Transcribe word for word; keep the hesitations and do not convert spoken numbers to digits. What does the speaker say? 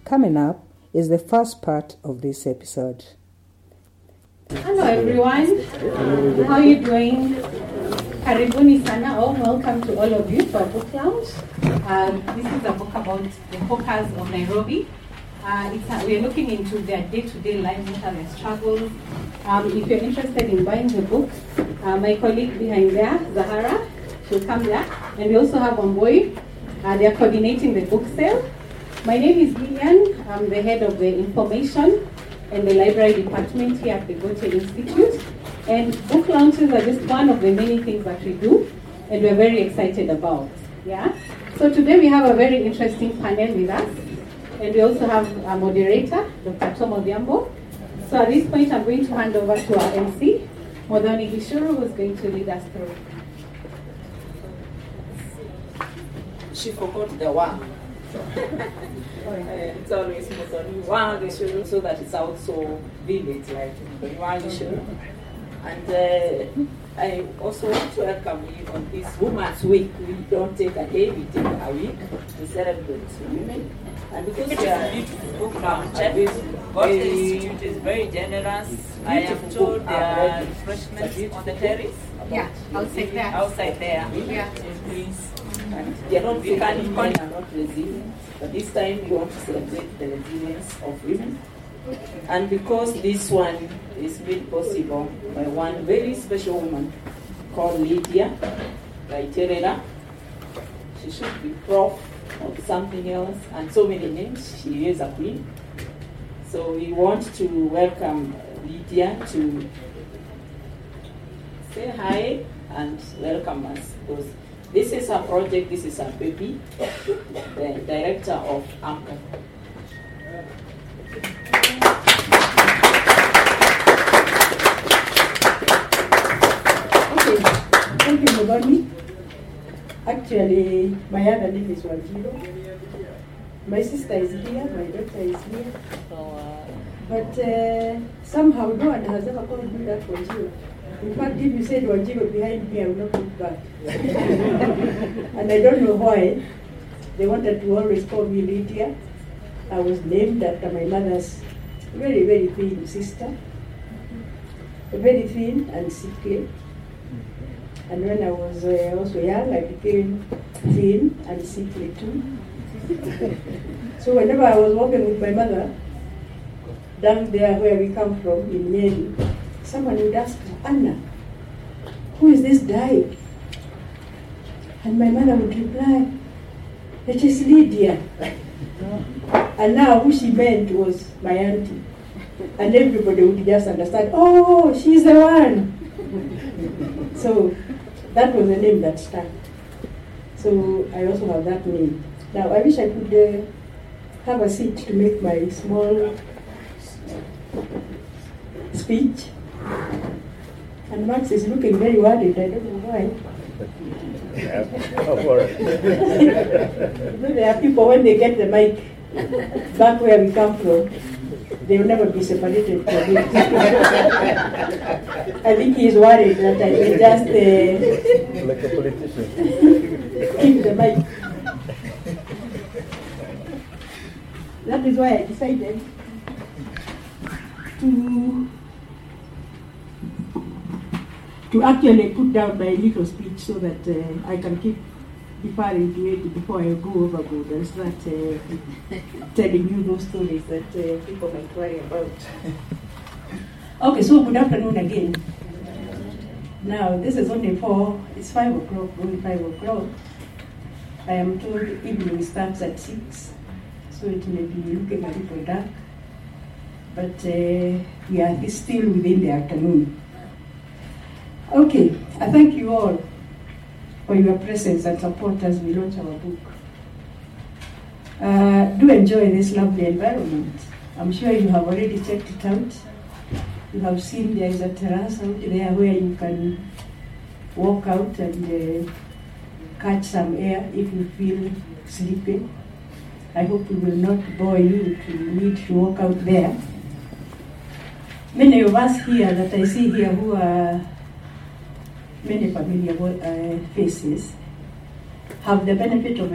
Coming up is the first part of this episode. Hello everyone, how are you doing? Karibuni sana, or welcome to all of you to our book lounge. Uh, this is a book about the hawkers of Nairobi. Uh, it's a, we're looking into their day-to-day life, what are their struggles. Um, if you're interested in buying the book, uh, my colleague behind there, Zahara, she'll come there. And we also have Wamboi. Uh, they are coordinating the book sale. My name is Lillian. I'm the head of the information and the library department here at the Goethe Institute. And book launches are just one of the many things that we do, and we're very excited about. Yeah. So today we have a very interesting panel with us, and we also have a moderator, Doctor Tom Odhiambo. So at this point, I'm going to hand over to our M C, Modoni Gishuru, who's going to lead us through. She forgot the one. uh, it's always Modoni one Gishuru, so that it's also vivid, like one Gishuru. And uh, I also want to welcome you on this Women's Week. We don't take a day, we take a week to celebrate women. And because it we is are a beautiful book launch. Goethe Institute is very generous. I am told there are refreshments on the terrace. Yeah, outside there. Outside there. Yeah. Please. And they are not, we can, men are not resilient, but this time we want to celebrate the resilience of women. And because this one is made possible by one very special woman called Lydia Raiterera, she should be prof of something else and so many names. She is a queen. So we want to welcome Lydia to say hi and welcome us, because this is her project, this is her baby, the director of AMCA. Thank you, Modoni. Actually, my other name is Wanjiro. My sister is here, my daughter is here. But uh, somehow no one has ever called me that Wanjiro. In fact, if you said Wanjiro behind me, I will not look back. And I don't know why. They wanted to always call me Lydia. I was named after my mother's very, very thin sister. Very thin and sickly. And when I was uh, also young, I became thin and sickly too. So whenever I was walking with my mother, down there where we come from, in Nyeri, someone would ask her, Anna, who is this dying? And my mother would reply, it is Lydia. And now who she meant was my auntie. And everybody would just understand, oh, she's the one. So that was the name that stuck. So I also have that name. Now I wish I could uh, have a seat to make my small speech. And Max is looking very worried, I don't know why. Yeah, don't worry. There are people, when they get the mic back where we come from, they will never be separated from it. I think he's worried that I will just uh, like a politician. keep the mic. That is why I decided to to actually put down my little speech so that uh, I can keep referring to it before I go overboard and start uh, telling you those stories that uh, people might worry about. Okay, so good afternoon again. Now, this is only four, it's five o'clock, only five o'clock. I am told evening starts at six, so it may be looking a little dark, but uh, we are still within the afternoon. Okay, I thank you all for your presence and support as we launch our book. Uh, do enjoy this lovely environment. I'm sure you have already checked it out. You have seen there is a terrace out there where you can walk out and uh, catch some air if you feel sleepy. I hope we will not bore you to need to walk out there. Many of us here that I see here who are many familiar uh, faces have the benefit of